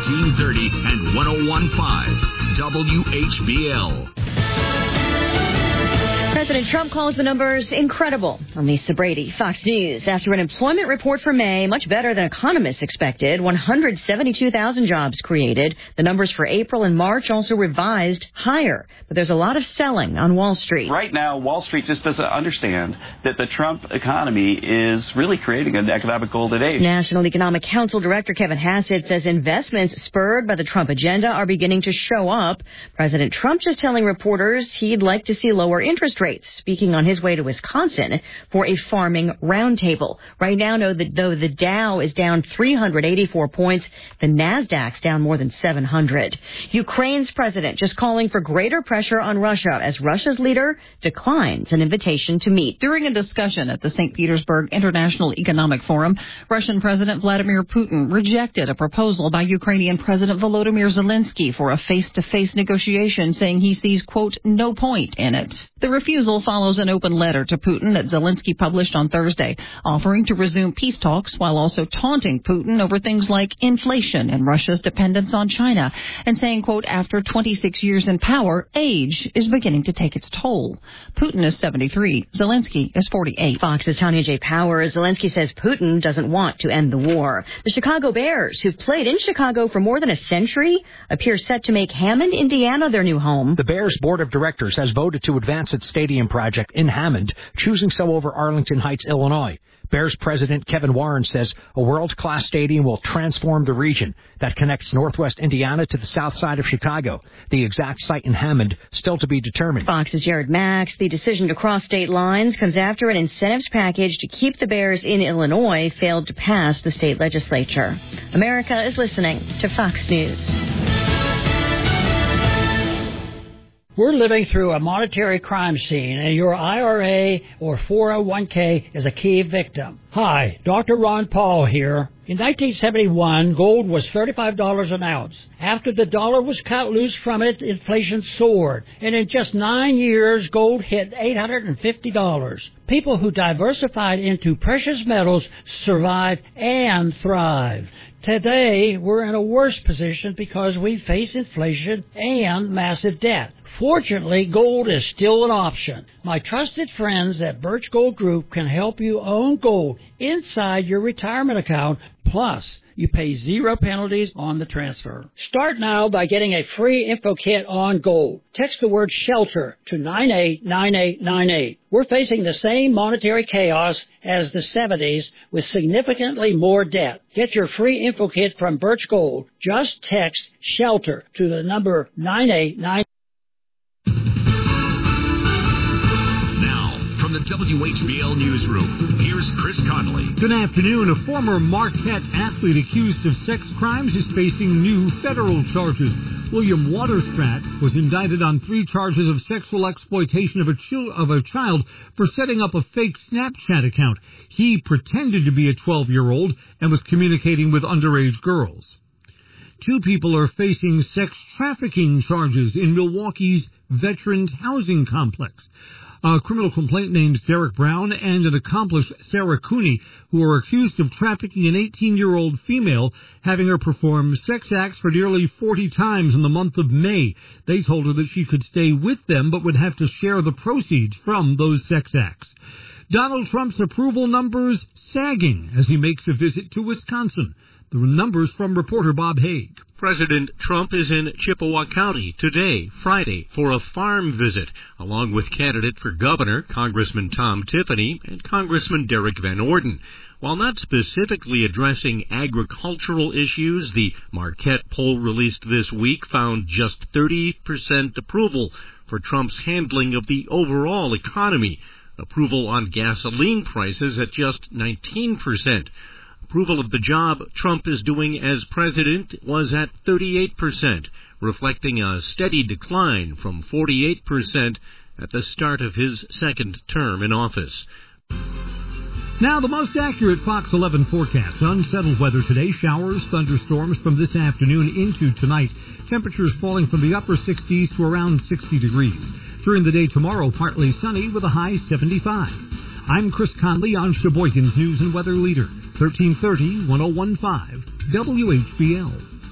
1330 and 101.5 WHBL. President Trump calls the numbers incredible. I'm Lisa Brady, Fox News. After an employment report for May, much better than economists expected, 172,000 jobs created. The numbers for April and March also revised higher. But there's a lot of selling on Wall Street. Right now, Wall Street just doesn't understand that the Trump economy is really creating an economic golden age. National Economic Council Director Kevin Hassett says investments spurred by the Trump agenda are beginning to show up. President Trump just telling reporters he'd like to see lower interest rates, speaking on his way to Wisconsin for a farming roundtable. Right now, though, the Dow is down 384 points. The Nasdaq's down more than 700. Ukraine's president just calling for greater pressure on Russia as Russia's leader declines an invitation to meet. During a discussion at the St. Petersburg International Economic Forum, Russian President Vladimir Putin rejected a proposal by Ukrainian President Volodymyr Zelensky for a face-to-face negotiation, saying he sees, quote, no point in it. The refusal follows an open letter to Putin that Zelensky published on Thursday, offering to resume peace talks while also taunting Putin over things like inflation and Russia's dependence on China, and saying, quote, after 26 years in power, age is beginning to take its toll. Putin is 73. Zelensky is 48. Fox's Tanya J. Powers. Zelensky says Putin doesn't want to end the war. The Chicago Bears, who've played in Chicago for more than a century, appear set to make Hammond, Indiana, their new home. The Bears Board of Directors has voted to advance its stadium project in Hammond, choosing so over Arlington Heights, Illinois. Bears President Kevin Warren says a world-class stadium will transform the region that connects northwest Indiana to the south side of Chicago. The exact site in Hammond still to be determined. Fox's Jared Max. The decision to cross state lines comes after an incentives package to keep the Bears in Illinois failed to pass the state legislature. America is listening to Fox News. We're living through a monetary crime scene, and your IRA or 401k is a key victim. Hi, Dr. Ron Paul here. In 1971, gold was $35 an ounce. After the dollar was cut loose from it, inflation soared. And in just 9 years, gold hit $850. People who diversified into precious metals survived and thrived. Today, we're in a worse position because we face inflation and massive debt. Fortunately, gold is still an option. My trusted friends at Birch Gold Group can help you own gold inside your retirement account. Plus, you pay 0 penalties on the transfer. Start now by getting a free info kit on gold. Text the word SHELTER to 989898. We're facing the same monetary chaos as the 70s with significantly more debt. Get your free info kit from Birch Gold. Just text SHELTER to the number 9898. The WHBL Newsroom. Here's Chris Connolly. Good afternoon. A former Marquette athlete accused of sex crimes is facing new federal charges. William Waterstrat was indicted on 3 charges of sexual exploitation of a child for setting up a fake Snapchat account. He pretended to be a 12-year-old and was communicating with underage girls. 2 people are facing sex trafficking charges in Milwaukee's Veterans Housing Complex. A criminal complaint names Derek Brown and an accomplice, Sarah Cooney, who are accused of trafficking an 18-year-old female, having her perform sex acts for nearly 40 times in the month of May. They told her that she could stay with them but would have to share the proceeds from those sex acts. Donald Trump's approval numbers sagging as he makes a visit to Wisconsin. The numbers from reporter Bob Haig. President Trump is in Chippewa County today, Friday, for a farm visit, along with candidate for governor, Congressman Tom Tiffany, and Congressman Derek Van Orden. While not specifically addressing agricultural issues, the Marquette poll released this week found just 30% approval for Trump's handling of the overall economy. Approval on gasoline prices at just 19%. Approval of the job Trump is doing as president was at 38%, reflecting a steady decline from 48% at the start of his second term in office. Now, the most accurate Fox 11 forecast. Unsettled weather today. Showers, thunderstorms from this afternoon into tonight. Temperatures falling from the upper 60s to around 60 degrees. During the day tomorrow, partly sunny with a high 75. I'm Chris Conley on Sheboygan's News and Weather Leader. 1330, 1015, WHBL.